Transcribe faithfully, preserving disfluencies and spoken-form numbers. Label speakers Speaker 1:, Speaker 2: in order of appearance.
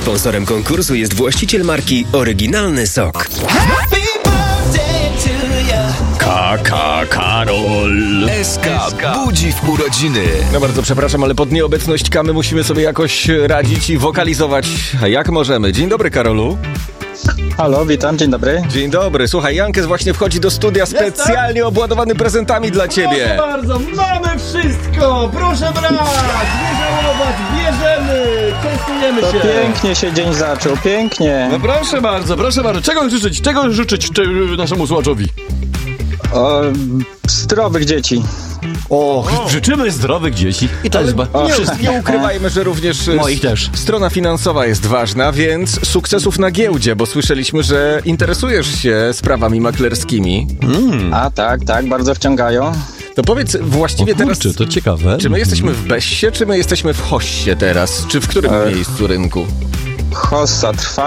Speaker 1: Sponsorem konkursu jest właściciel marki Oryginalny Sok.
Speaker 2: K K Karol.
Speaker 3: S K budzi w urodziny.
Speaker 2: No bardzo przepraszam, ale pod nieobecność Kamy musimy sobie jakoś radzić i wokalizować jak możemy. Dzień dobry, Karolu.
Speaker 4: Halo, witam, dzień dobry.
Speaker 2: Dzień dobry. Słuchaj, Jankes właśnie wchodzi do studia specjalnie obładowany prezentami dla ciebie.
Speaker 5: Proszę bardzo, mamy wszystko! Proszę brać, nie żałować, bierzemy, częstujemy
Speaker 4: To
Speaker 5: się.
Speaker 4: pięknie się dzień zaczął, pięknie.
Speaker 5: No proszę bardzo, proszę bardzo. Czego życzyć, czego życzyć czy, naszemu słuchaczowi?
Speaker 4: O, zdrowych dzieci.
Speaker 5: O, życzymy zdrowych dzieci. I to jest ba-
Speaker 2: Nie,
Speaker 5: wszystkich.
Speaker 2: nie ukrywajmy, że również
Speaker 5: Moich też.
Speaker 2: strona finansowa jest ważna, więc sukcesów na giełdzie, bo słyszeliśmy, że interesujesz się sprawami maklerskimi.
Speaker 4: A tak, tak, bardzo wciągają.
Speaker 2: To powiedz właściwie teraz,
Speaker 5: to ciekawe.
Speaker 2: czy my jesteśmy w Bessie, czy my jesteśmy w Hossie teraz? Czy w którym
Speaker 4: Ech.
Speaker 2: miejscu rynku?
Speaker 4: Hossa trwa,